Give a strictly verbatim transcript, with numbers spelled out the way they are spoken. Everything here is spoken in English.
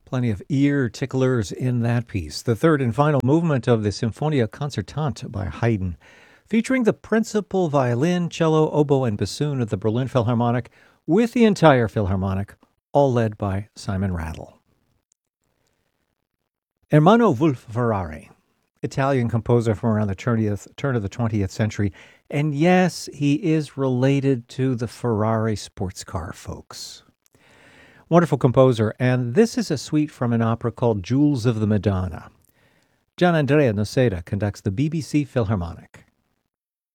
Plenty of ear ticklers in that piece. The third and final movement of the Symphonia Concertante by Haydn, featuring the principal violin, cello, oboe, and bassoon of the Berlin Philharmonic, with the entire Philharmonic, all led by Simon Rattle. Ermanno Wolf Ferrari, Italian composer from around the twentieth, turn of the twentieth century, and yes, he is related to the Ferrari sports car folks. Wonderful composer, and this is a suite from an opera called Jewels of the Madonna. Gianandrea Noceda conducts the B B C Philharmonic.